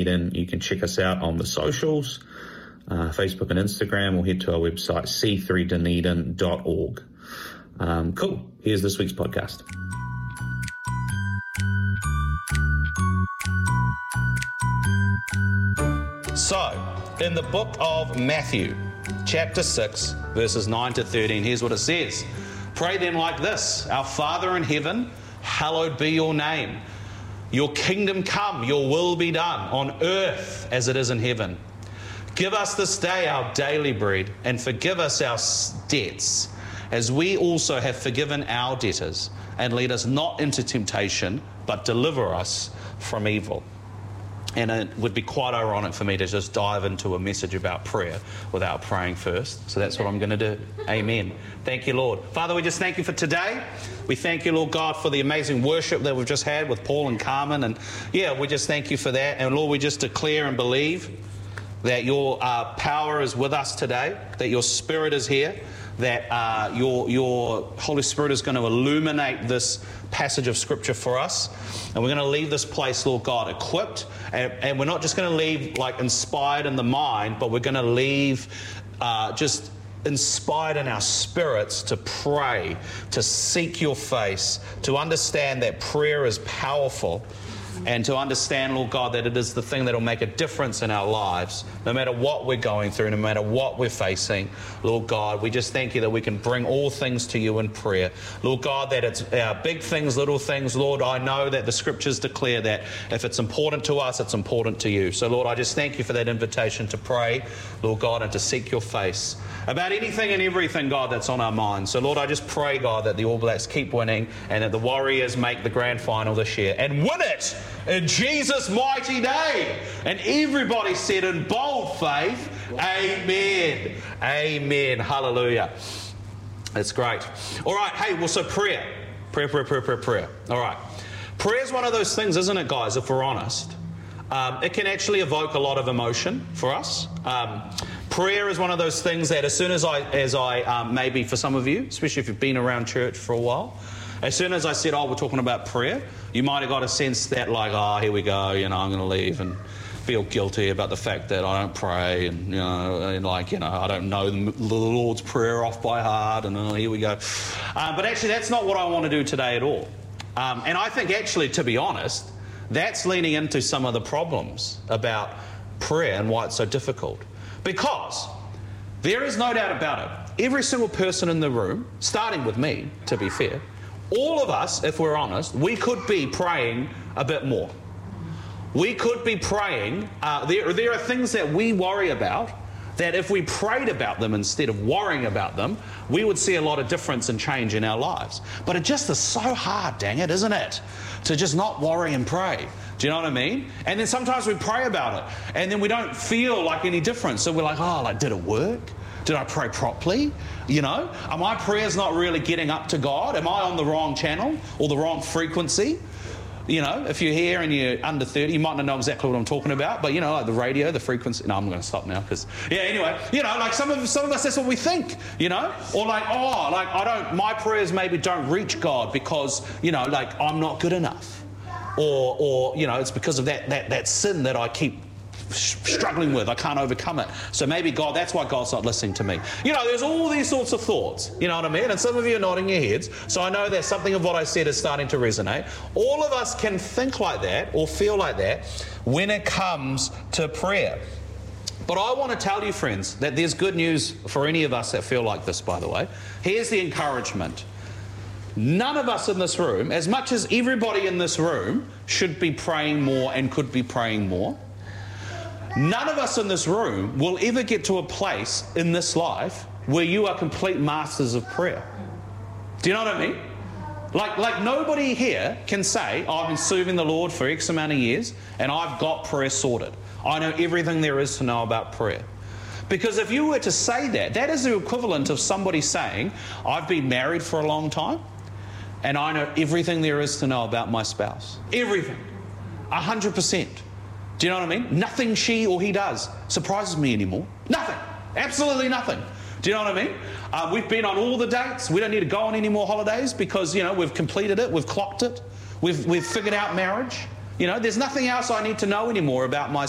Dunedin. You can check us out on the socials, Facebook and Instagram, or head to our website, c3dunedin.org. Cool. Here's this week's podcast. So, in the book of Matthew, chapter 6, verses 9 to 13, here's what it says. Pray then like this: Our Father in heaven, hallowed be your name. Your kingdom come, your will be done, on earth as it is in heaven. Give us this day our daily bread, and forgive us our debts, as we also have forgiven our debtors. And lead us not into temptation, but deliver us from evil. And it would be quite ironic for me to just dive into a message about prayer without praying first. So that's what I'm going to do. Amen. Thank you, Lord. Father, we just thank you for today. We thank you, Lord God, for the amazing worship that we've just had with Paul and Carmen. And yeah, we just thank you for that. And Lord, we just declare and believe that your power is with us today, that your Spirit is here, that your Holy Spirit is going to illuminate this passage of Scripture for us. And we're going to leave this place, Lord God, equipped. And we're not just going to leave like inspired in the mind, but we're going to leave just inspired in our spirits to pray, to seek your face, to understand that prayer is powerful, and to understand, Lord God, that it is the thing that will make a difference in our lives, no matter what we're going through, no matter what we're facing. Lord God, we just thank you that we can bring all things to you in prayer. Lord God, that it's big things, little things. Lord, I know that the Scriptures declare that if it's important to us, it's important to you. So, Lord, I just thank you for that invitation to pray, Lord God, and to seek your face about anything and everything, God, that's on our minds. So, Lord, I just pray, God, that the All Blacks keep winning and that the Warriors make the grand final this year and win it in Jesus' mighty name. And everybody said in bold faith, amen. Amen. Hallelujah. That's great. All right. Hey, well, so prayer. Prayer. All right. Prayer is one of those things, isn't it, guys, if we're honest? It can actually evoke a lot of emotion for us. Prayer is one of those things that as soon as I maybe for some of you, especially if you've been around church for a while, as soon as I said, oh, we're talking about prayer, you might have got a sense that like, oh, here we go, I'm going to leave and feel guilty about the fact that I don't pray and, I don't know the Lord's Prayer off by heart and here we go. But actually, that's not what I want to do today at all. And I think actually, to be honest, that's leaning into some of the problems about prayer and why it's so difficult. Because there is no doubt about it, every single person in the room, starting with me, to be fair, all of us, if we're honest, we could be praying a bit more. We could be praying, there are things that we worry about that if we prayed about them instead of worrying about them, we would see a lot of difference and change in our lives. But it just is so hard, dang it, isn't it? To just not worry and pray. Do you know what I mean? And then sometimes we pray about it and then we don't feel like any difference. So we're like, did it work? Did I pray properly? Are my prayers not really getting up to God? Am I on the wrong channel or the wrong frequency? If you're here and you're under 30, you might not know exactly what I'm talking about, but like the radio, the frequency. No, I'm going to stop now because, anyway, like some of us, that's what we think, or like, my prayers maybe don't reach God because, I'm not good enough. Or it's because of that sin that I keep struggling with. I can't overcome it. So maybe God, that's why God's not listening to me. There's all these sorts of thoughts. You know what I mean? And some of you are nodding your heads. So I know that something of what I said is starting to resonate. All of us can think like that or feel like that when it comes to prayer. But I want to tell you, friends, that there's good news for any of us that feel like this, by the way. Here's the encouragement. None of us in this room, as much as everybody in this room, should be praying more and could be praying more. None of us in this room will ever get to a place in this life where you are complete masters of prayer. Do you know what I mean? Like nobody here can say, I've been serving the Lord for X amount of years and I've got prayer sorted. I know everything there is to know about prayer. Because if you were to say that, that is the equivalent of somebody saying, I've been married for a long time and I know everything there is to know about my spouse. Everything. 100%. Do you know what I mean? Nothing she or he does surprises me anymore. Nothing. Absolutely nothing. Do you know what I mean? We've been on all the dates. We don't need to go on any more holidays because, we've completed it. We've clocked it. We've figured out marriage. There's nothing else I need to know anymore about my